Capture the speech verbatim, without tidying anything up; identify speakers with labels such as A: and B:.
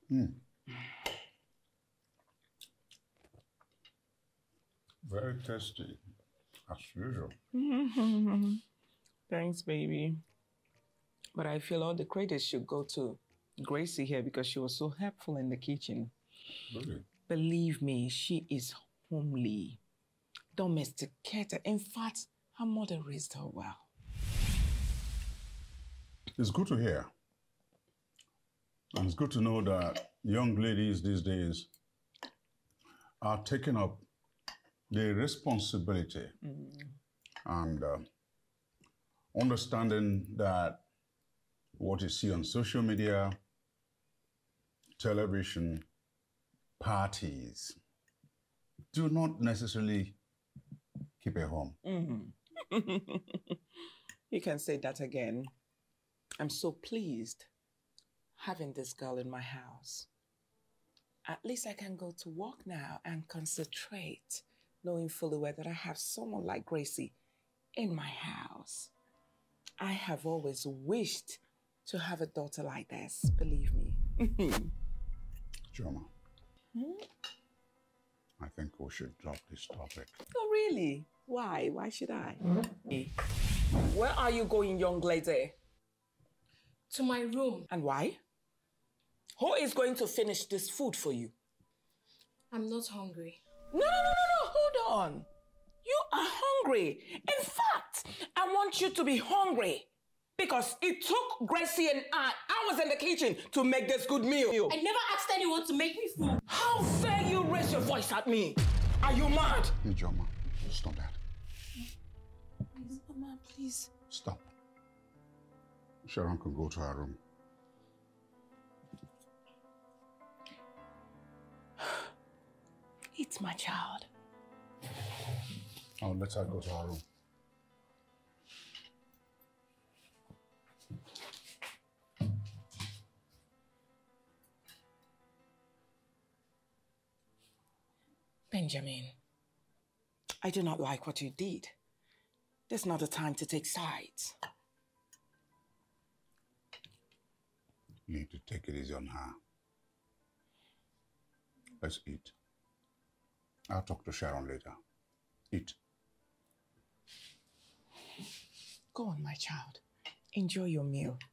A: Mm. Very tasty, as usual.
B: Thanks, baby. But I feel all the credit should go to Gracie here because she was so helpful in the kitchen.
A: Really?
B: Believe me, she is homely, domesticated. In fact, her mother raised her well.
A: It's good to hear. And it's good to know that young ladies these days are taking up the responsibility mm. and uh, understanding that what you see on social media, television, parties do not necessarily keep a home.
B: Mm-hmm. You can say that again. I'm so pleased having this girl in my house. At least I can go to work now and concentrate, knowing fully well that I have someone like Gracie in my house. I have always wished to have a daughter like this, believe me.
A: Chioma, hmm? I think we should drop this topic.
B: Oh, really? Why? Why should I? Mm-hmm. Where are you going, young lady?
C: To my room.
B: And why? Who is going to finish this food for you?
C: I'm not hungry.
B: No, no, no, no, no, hold on. You are hungry. In fact, I want you to be hungry. Because it took Gracie and I hours in the kitchen to make this good meal.
C: I never asked anyone to make me food.
B: How dare you raise your voice at me? Are you mad?
A: Hey, Chioma, stop that.
C: Please, Mama, please.
A: Stop. Sharon can go to her room.
B: It's my child.
A: Oh, let her go to her room.
B: Benjamin, I do not like what you did. This is not the time to take sides.
A: You need to take it easy on her. Let's eat. I'll talk to Sharon later. Eat.
B: Go on, my child. Enjoy your meal.